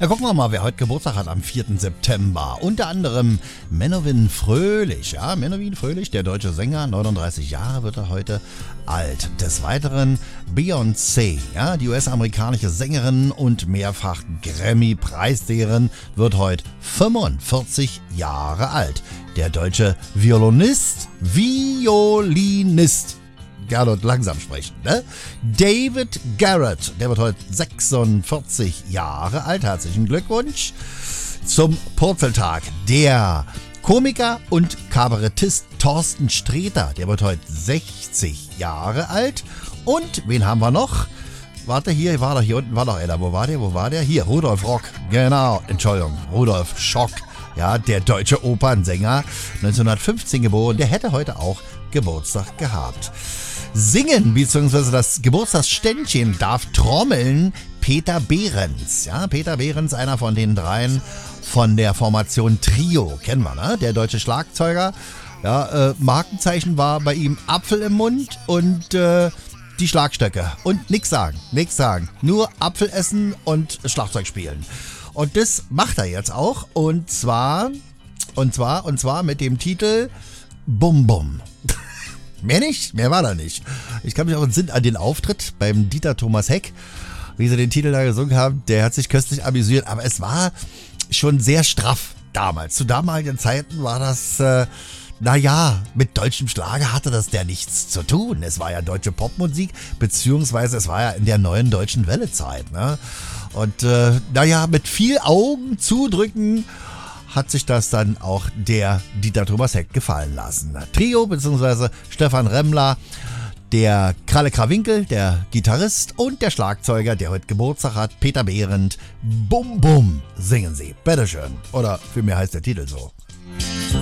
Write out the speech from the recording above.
Na, gucken wir mal, wer heute Geburtstag hat am 4. September. Unter anderem Menowin Fröhlich. Ja, Menowin Fröhlich, der deutsche Sänger, 39 Jahre wird er heute alt. Des Weiteren Beyoncé, ja, die US-amerikanische Sängerin und mehrfach Grammy-Preisträgerin, wird heute 45 Jahre alt. Der deutsche Violinist, Gerhard langsam sprechen, ne? David Garrett, der wird heute 46 Jahre alt. Herzlichen Glückwunsch zum Purzeltag. Der Komiker und Kabarettist Thorsten Sträter, der wird heute 60 Jahre alt. Und wen haben wir noch? Warte, hier unten war doch einer. Wo war der? Hier, Rudolf Rock. Genau, Entschuldigung, Rudolf Schock. Ja, der deutsche Opernsänger, 1915 geboren, der hätte heute auch Geburtstag gehabt. Singen bzw. das Geburtstagsständchen darf trommeln Peter Behrens. Ja, Peter Behrens, einer von den dreien von der Formation Trio, kennen wir, ne? Der deutsche Schlagzeuger. Ja, Markenzeichen war bei ihm Apfel im Mund und die Schlagstöcke. Und nix sagen. Nur Apfel essen und Schlagzeug spielen. Und das macht er jetzt auch. Und zwar mit dem Titel Bum Bum. Mehr nicht? Mehr war da nicht. Ich kann mich auch entsinnen an den Auftritt beim Dieter Thomas Heck, wie sie den Titel da gesungen haben. Der hat sich köstlich amüsiert, aber es war schon sehr straff damals. Zu damaligen Zeiten war das, mit deutschem Schlager hatte das ja nichts zu tun. Es war ja deutsche Popmusik, beziehungsweise es war ja in der neuen deutschen Wellezeit, ne? Und mit viel Augen zudrücken hat sich das dann auch der Dieter Thomas Heck gefallen lassen. Trio bzw. Stefan Remmler, der Kralle Krawinkel, der Gitarrist und der Schlagzeuger, der heute Geburtstag hat, Peter Behrens. Bum Bum singen sie. Bitteschön. Oder vielmehr heißt der Titel so.